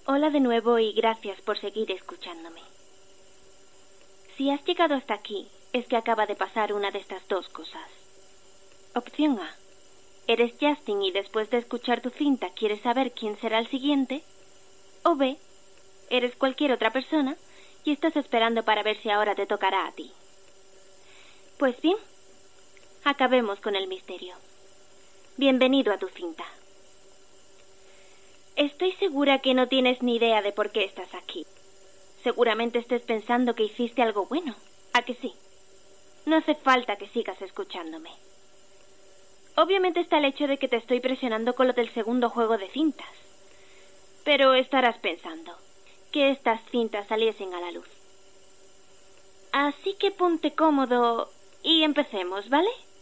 Hola de nuevo y gracias por seguir escuchándome. Si has llegado hasta aquí, es que acaba de pasar una de estas dos cosas. Opción A. Eres Justin y después de escuchar tu cinta quieres saber quién será el siguiente. O B. Eres cualquier otra persona y estás esperando para ver si ahora te tocará a ti. Pues bien, acabemos con el misterio. Bienvenido a tu cinta. Estoy segura que no tienes ni idea de por qué estás aquí. Seguramente estés pensando que hiciste algo bueno. ¿A que sí? No hace falta que sigas escuchándome. Obviamente está el hecho de que te estoy presionando con lo del segundo juego de cintas. Pero estarás pensando que estas cintas saliesen a la luz. Así que ponte cómodo y empecemos, ¿vale?